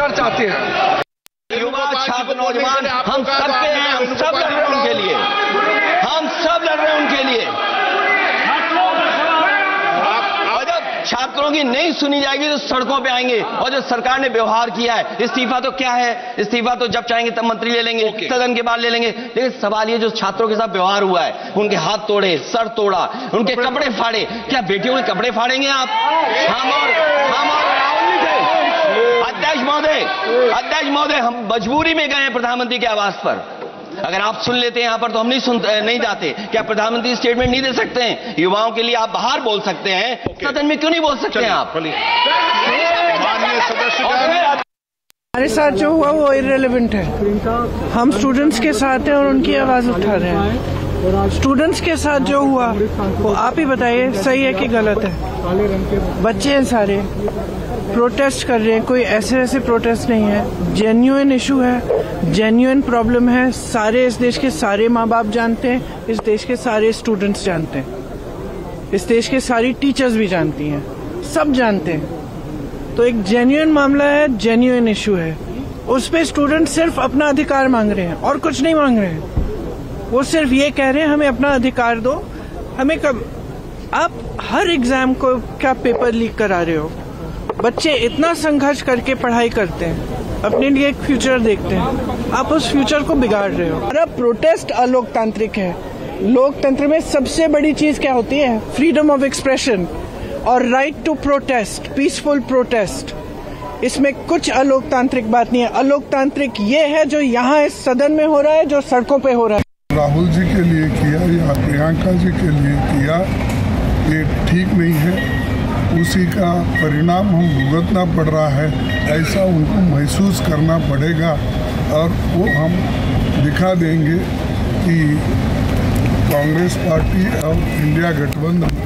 सरकार चाहती है। युवा, छात्र, नौजवान, हम सब लड़ रहे हैं उनके लिए, हम सब लड़ रहे हैं उनके लिए। और जब छात्रों की नहीं सुनी जाएगी तो सड़कों पे आएंगे। और जो सरकार ने व्यवहार किया है, इस्तीफा तो क्या है, इस्तीफा तो जब चाहेंगे तब मंत्री ले लेंगे, सदन के बाद ले लेंगे। लेकिन सवाल ये जो छात्रों के साथ व्यवहार हुआ है, उनके हाथ तोड़े, सर तोड़ा, उनके कपड़े फाड़े, क्या बेटियों के कपड़े फाड़ेंगे आप? हम और राहुल जी थे। अध्यक्ष महोदय, हम मजबूरी में गए हैं प्रधानमंत्री के आवास पर। अगर आप सुन लेते हैं यहाँ पर तो हम नहीं जाते। क्या प्रधानमंत्री स्टेटमेंट नहीं दे सकते हैं? युवाओं के लिए आप बाहर बोल सकते हैं, सदन में क्यों नहीं बोल सकते हैं आप? हमारे साथ जो हुआ वो इररिलेवेंट है। हम स्टूडेंट्स के साथ हैं और उनकी आवाज उठा रहे हैं। स्टूडेंट्स के साथ जो हुआ वो आप ही बताइए, सही है कि गलत है? बच्चे हैं सारे, प्रोटेस्ट कर रहे हैं, कोई ऐसे प्रोटेस्ट नहीं है, जेन्युइन इशू है, जेन्युइन प्रॉब्लम है। सारे इस देश के सारे माँ बाप जानते हैं, इस देश के सारे स्टूडेंट्स जानते हैं, इस देश के सारी टीचर्स भी जानती हैं, सब जानते हैं। तो एक जेन्युइन मामला है, जेन्युइन इशू है। उस पे स्टूडेंट सिर्फ अपना अधिकार मांग रहे हैं और कुछ नहीं मांग रहे हैं। वो सिर्फ ये कह रहे हैं हमें अपना अधिकार दो। हमें कब? आप हर एग्जाम को क्या पेपर लीक करा रहे हो? बच्चे इतना संघर्ष करके पढ़ाई करते हैं, अपने लिए एक फ्यूचर देखते हैं, आप उस फ्यूचर को बिगाड़ रहे हो। हमारा प्रोटेस्ट अलोकतांत्रिक है। लोकतंत्र में सबसे बड़ी चीज क्या होती है? फ्रीडम ऑफ एक्सप्रेशन और right to protest, peaceful protest. इसमें कुछ अलोकतांत्रिक बात नहीं है। अलोकतांत्रिक ये है जो यहाँ इस सदन में हो रहा है, जो सड़कों पे हो रहा है। राहुल जी के लिए किया या प्रियंका जी के लिए किया, ये ठीक नहीं है। उसी का परिणाम हम भुगतना पड़ रहा है, ऐसा उनको महसूस करना पड़ेगा। और वो हम दिखा देंगे कि कांग्रेस पार्टी और इंडिया गठबंधन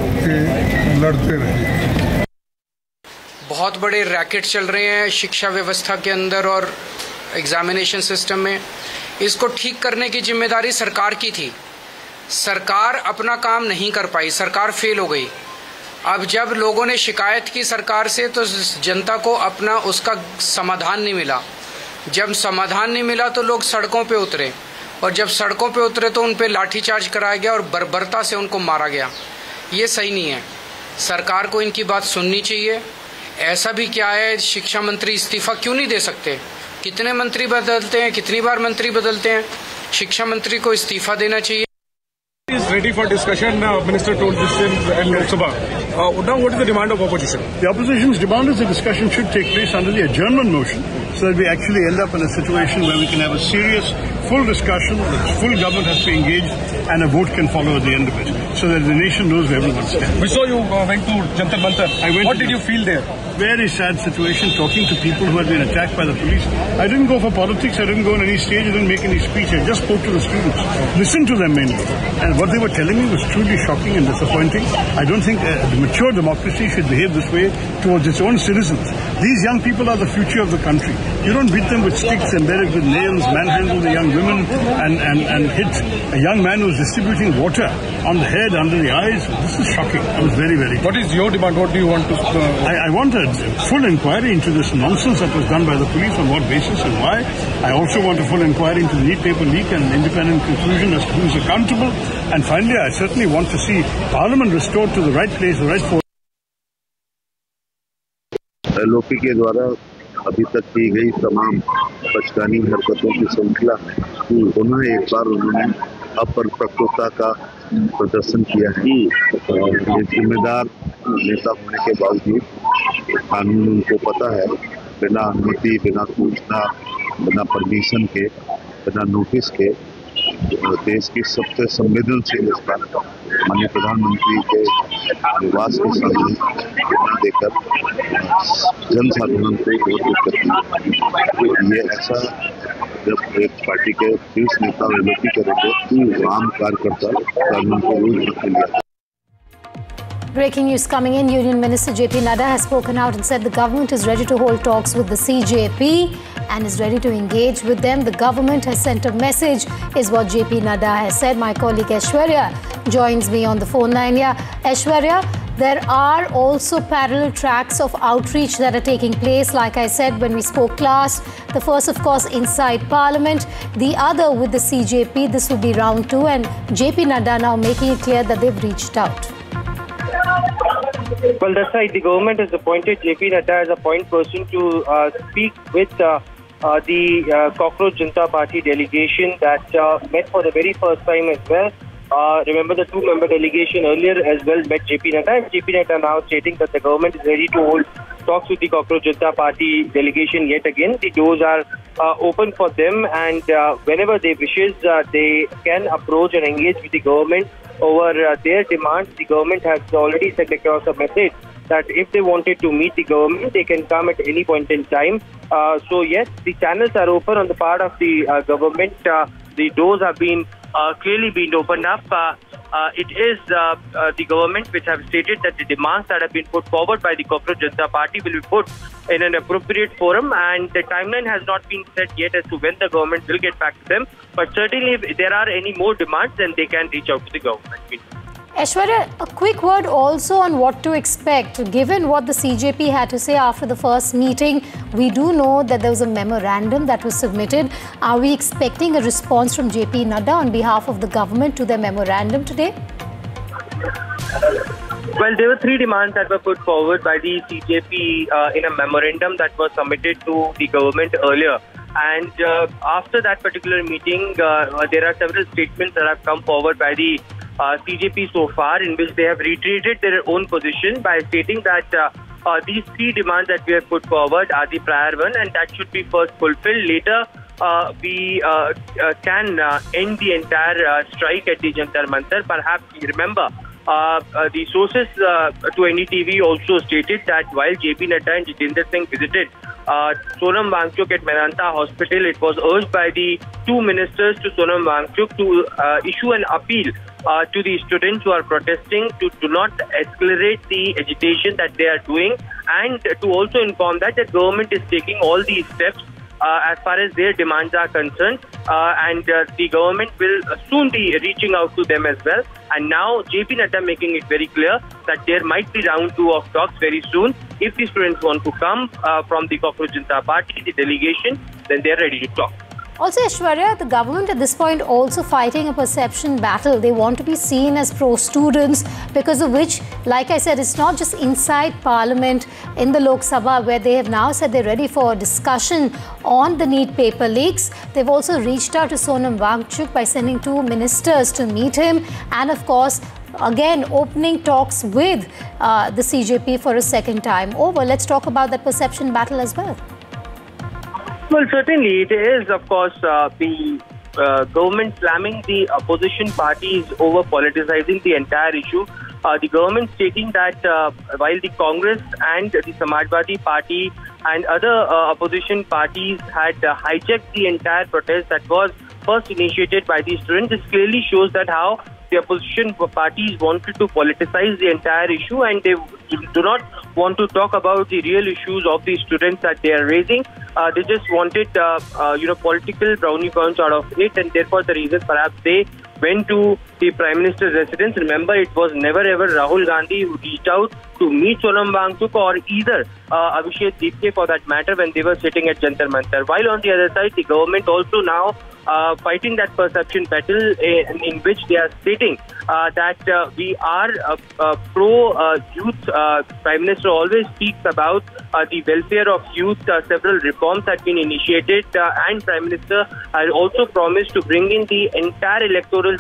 के लड़ते रहे। बहुत बड़े रैकेट चल रहे हैं शिक्षा व्यवस्था के अंदर और एग्जामिनेशन सिस्टम में। इसको ठीक करने की जिम्मेदारी सरकार की थी। सरकार अपना काम नहीं कर पाई, सरकार फेल हो गई। अब जब लोगों ने शिकायत की सरकार से तो जनता को अपना उसका समाधान नहीं मिला। जब समाधान नहीं मिला तो लोग सड़कों पे उतरे, और जब सड़कों पे उतरे तो उन पे लाठीचार्ज कराया गया और बर्बरता से उनको मारा गया। ये सही नहीं है। सरकार को इनकी बात सुननी चाहिए। ऐसा भी क्या है, शिक्षा मंत्री इस्तीफा क्यों नहीं दे सकते? कितने मंत्री बदलते हैं, कितनी बार मंत्री बदलते हैं? शिक्षा मंत्री को इस्तीफा देना चाहिए। Is ready for discussion. Minister told this in Lok Sabha. Now, what is the demand of opposition? The opposition's demand is the discussion should take place under the adjournment motion, so that we actually end up in a situation where we can have a serious, full discussion, the full government has to be engaged, and a vote can follow at the end of it, so that the nation knows where everyone stands. We saw you went to Jantar Mantar. What did you feel there? Very sad situation, talking to people who had been attacked by the police. I didn't go for politics, I didn't go on any stage, I didn't make any speech, I just spoke to the students, listened to them mainly. And what they were telling me was truly shocking and disappointing. I don't think a mature democracy should behave this way towards its own citizens. These young people are the future of the country. You don't beat them with sticks, embed it with nails, manhandle the young women, and hit a young man who's distributing water on the head, under the eyes. This is shocking. I was very, very... What is your demand? What do you want to... I want a full inquiry into this nonsense that was done by the police, on what basis and why. I also want a full inquiry into the NEET paper leak and independent conclusion as to who is accountable. And finally, I certainly want to see Parliament restored to the right place, the right forum. LOP के द्वारा अभी तक की गई तमाम बचकानी हरकतों की श्रृंखला में पुनः एक बार उन्होंने अपरिपक्वता का प्रदर्शन किया है। ये जिम्मेदार नेता होने के बावजूद कानून उनको पता है, बिना अनुमति, बिना सूचना, बिना परमिशन के, बिना नोटिस के देश की सबसे संवेदनशील स्थान माननीय प्रधानमंत्री के निवास के सामने धरना देकर जनसाधारण को बहुत दिक्कत। ये ऐसा जब एक पार्टी के शीर्ष नेता एलओपी करेंगे तो आम कार्यकर्ता कानून को रोज रख लिया। Breaking news coming in. Union Minister JP Nadda has spoken out and said the government is ready to hold talks with the CJP and is ready to engage with them. The government has sent a message, is what JP Nadda has said. My colleague Aishwarya joins me on the phone line. Yeah, Aishwarya, there are also parallel tracks of outreach that are taking place. Like I said when we spoke last, the first, of course, inside Parliament, the other with the CJP. This will be round 2, and JP Nadda now making it clear that they've reached out. Well, that's right. The government has appointed JP Nadda as a point person to speak with the Cockroach Janata Party delegation that met for the very first time as well. Remember, the 2-member delegation earlier as well met JP Nadda, and JP Nadda now stating that the government is ready to hold talks with the Cockroach Janata Party delegation yet again. The doors are open for them, and whenever they wishes, they can approach and engage with the government over their demands. The government has already sent across a message that if they wanted to meet the government, they can come at any point in time. So yes, the channels are open on the part of the government. The doors have been clearly been opened up. It is the government which have stated that the demands that have been put forward by the Cockroach Janata Party will be put in an appropriate forum, and the timeline has not been set yet as to when the government will get back to them. But certainly, if there are any more demands, then they can reach out to the government. Aishwarya, a quick word also on what to expect. Given what the CJP had to say after the first meeting, we do know that there was a memorandum that was submitted. Are we expecting a response from JP Nadda on behalf of the government to their memorandum today? Well, there were 3 demands that were put forward by the CJP in a memorandum that was submitted to the government earlier. And after that particular meeting, there are several statements that have come forward by the CJP so far, in which they have reiterated their own position by stating that these 3 demands that we have put forward are the prior one, and that should be first fulfilled. Later, we can end the entire strike at the Jantar Mantar. Perhaps you remember, the sources to NDTV also stated that while JP Nadda and Jitendra Singh visited Sonam Wangchuk at Medanta Hospital, it was urged by the 2 ministers to Sonam Wangchuk to issue an appeal to the students who are protesting to do not escalate the agitation that they are doing, and to also inform that the government is taking all these steps as far as their demands are concerned, and the government will soon be reaching out to them as well. And now JP Nadda making it very clear that there might be round 2 of talks very soon. If the students want to come from the Cockroach Janata Party, the delegation, then they are ready to talk. Also, Aishwarya, the government at this point also fighting a perception battle. They want to be seen as pro-students, because of which, like I said, it's not just inside Parliament in the Lok Sabha, where they have now said they're ready for a discussion on the NEET paper leaks. They've also reached out to Sonam Wangchuk by sending 2 ministers to meet him, and of course, again, opening talks with the CJP for a second time over. Let's talk about that perception battle as well. Well, certainly it is, of course, the government slamming the opposition parties over politicizing the entire issue. The government stating that while the Congress and the Samajwadi Party and other opposition parties had hijacked the entire protest that was first initiated by the students, this clearly shows that how the opposition parties wanted to politicize the entire issue, and they do not want to talk about the real issues of the students that they are raising. They just wanted, political brownie points out of it, and therefore the reason perhaps they went to the Prime Minister's residence. Remember, it was never ever Rahul Gandhi who reached out to meet Sonam Wangchuk or either Abhishek Deepke for that matter when they were sitting at Jantar Mantar. While on the other side, the government also now fighting that perception battle in which they are stating that we are pro-youth. Prime Minister always speaks about the welfare of youth. Several reforms have been initiated, and Prime Minister has also promised to bring in the entire electoral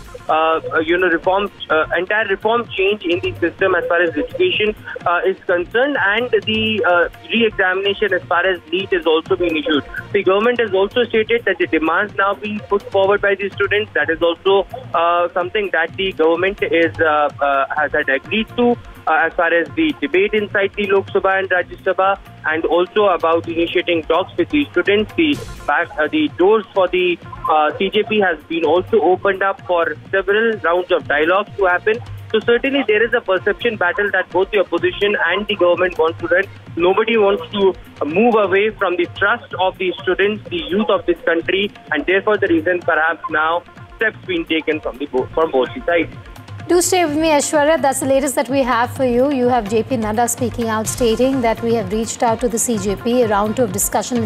entire reform change in the system as far as education is concerned, and the re-examination as far as NEET is also being issued. The government has also stated that the demands now being put forward by the students, that is also something that the government is has agreed to as far as the debate inside the Lok Sabha and Rajya Sabha, and also about initiating talks with the students. The doors for the CJP has been also opened up for several rounds of dialogues to happen. So certainly there is a perception battle that both the opposition and the government wants to run. Nobody wants to move away from the trust of the students, the youth of this country, and therefore the reason perhaps now steps being taken from both sides. Do stay with me, Aishwarya. That's the latest that we have for you. You have JP Nadda speaking out, stating that we have reached out to the CJP. A round two of discussion